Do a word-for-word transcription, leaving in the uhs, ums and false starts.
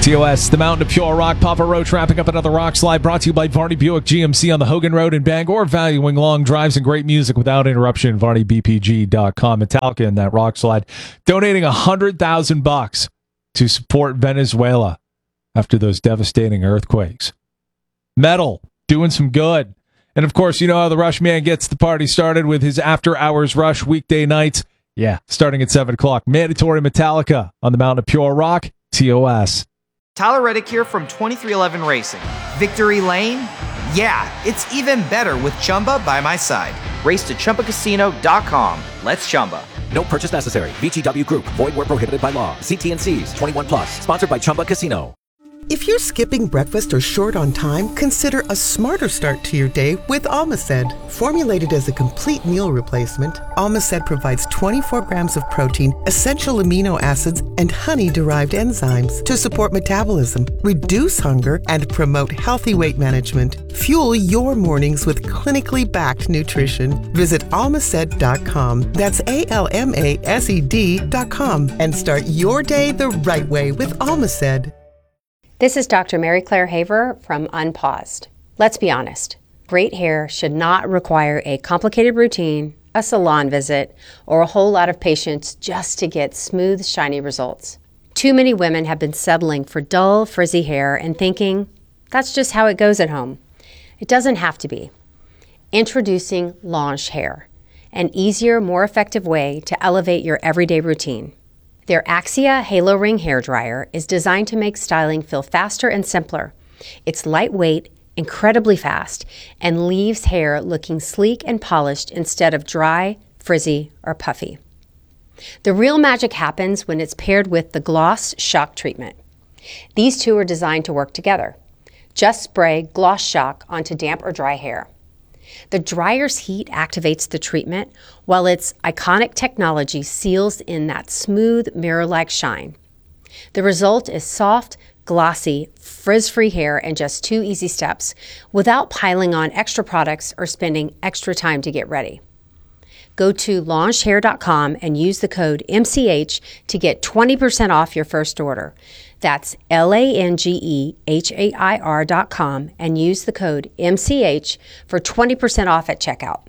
T O S, the Mountain of Pure Rock. Papa Roach wrapping up another Rock Slide brought to you by Varney Buick G M C on the Hogan Road in Bangor, valuing long drives and great music without interruption. Varney B P G dot com. Metallica in that Rock Slide, donating one hundred thousand bucks to support Venezuela after those devastating earthquakes. Metal, doing some good. And of course, you know how the Rush Man gets the party started with his after-hours Rush weekday nights. Yeah, starting at seven o'clock. Mandatory Metallica on the Mountain of Pure Rock, T O S. Tyler Reddick here from twenty-three eleven Racing. Victory Lane? Yeah, it's even better with Chumba by my side. Race to Chumba Casino dot com. Let's Chumba. No purchase necessary. V G W Group. Void where prohibited by law. See T and C's. twenty-one plus. Sponsored by Chumba Casino. If you're skipping breakfast or short on time, consider a smarter start to your day with Almaced. Formulated as a complete meal replacement, Almaced provides twenty-four grams of protein, essential amino acids, and honey-derived enzymes to support metabolism, reduce hunger, and promote healthy weight management. Fuel your mornings with clinically backed nutrition. Visit almaced dot com. That's A L M A S E D dot com. And start your day the right way with Almaced. This is Doctor Mary Claire Haver from Unpaused. Let's be honest. Great hair should not require a complicated routine, a salon visit, or a whole lot of patience just to get smooth, shiny results. Too many women have been settling for dull, frizzy hair and thinking, that's just how it goes at home. It doesn't have to be. Introducing Launch Hair, an easier, more effective way to elevate your everyday routine. Their Axia Halo Ring hairdryer is designed to make styling feel faster and simpler. It's lightweight, incredibly fast, and leaves hair looking sleek and polished instead of dry, frizzy, or puffy. The real magic happens when it's paired with the Gloss Shock treatment. These two are designed to work together. Just spray Gloss Shock onto damp or dry hair. The dryer's heat activates the treatment, while its iconic technology seals in that smooth, mirror-like shine. The result is soft, glossy, frizz-free hair in just two easy steps, without piling on extra products or spending extra time to get ready. Go to launch hair dot com and use the code M C H to get twenty percent off your first order. That's L A N G E H A I R dot com and use the code M C H for twenty percent off at checkout.